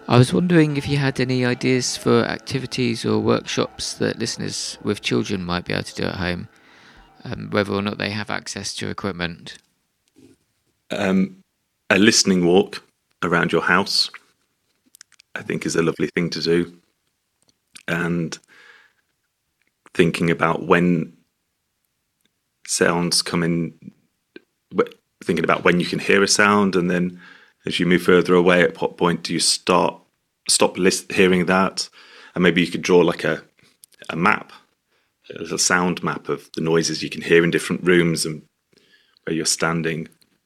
I was wondering if you had any ideas for activities or workshops that listeners with children might be able to do at home, whether or not they have access to equipment. A listening walk around your house, I think, is a lovely thing to do. And thinking about when sounds come in, thinking about when you can hear a sound, and then as you move further away, at what point do you stop hearing that? And maybe you could draw like a map, a sound map of the noises you can hear in different rooms and where you're standing.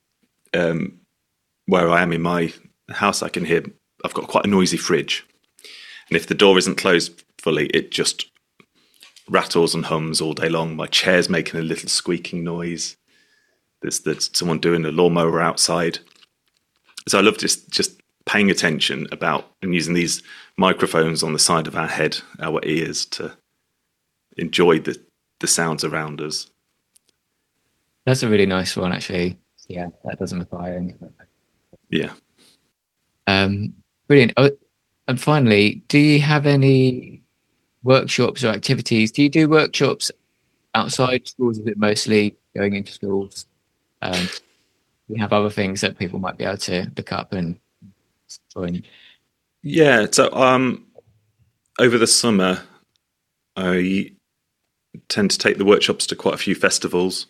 Where I am in my house, I can hear. I've got quite a noisy fridge, and if the door isn't closed fully, it just rattles and hums all day long. My chair's making a little squeaking noise. There's someone doing a lawnmower outside. So I love just paying attention about and using these microphones on the side of our head, our ears, to enjoy the sounds around us. That's a really nice one, actually. Yeah, that doesn't require any. Yeah. Brilliant. Oh, and finally, do you have any workshops or activities? Do you do workshops outside schools? Is it mostly going into schools? We have other things that people might be able to look up and join. Yeah. So over the summer, I tend to take the workshops to quite a few festivals.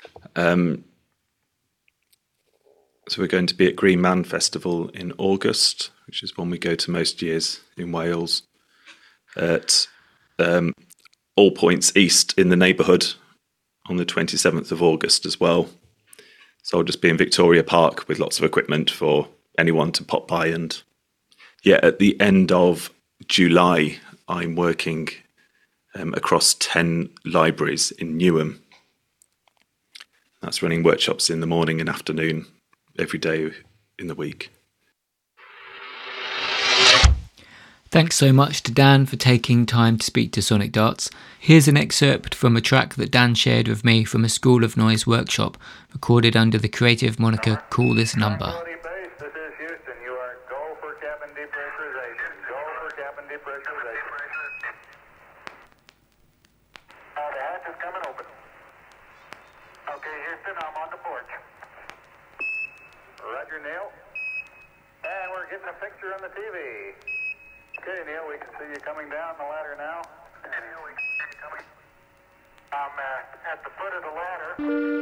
So we're going to be at Green Man Festival in August, which is one we go to most years in Wales. At All Points East in the neighbourhood on the 27th of August as well. So I'll just be in Victoria Park with lots of equipment for anyone to pop by. And yeah, at the end of July, I'm working across 10 libraries in Newham. That's running workshops in the morning and afternoon every day in the week. Thanks so much to Dan for taking time to speak to Sonic Darts. Here's an excerpt from a track that Dan shared with me from a School of Noise workshop, recorded under the creative moniker Call This Number. This is Houston. You are go for cabin depressurization. Go for cabin depressurization. The hatch is coming open. Okay, Houston, I'm on the porch. Roger, Neil. And we're getting a picture on the TV. Okay, Neil, we can see you coming down the ladder now. Neil, we can see you coming. I'm at the foot of the ladder.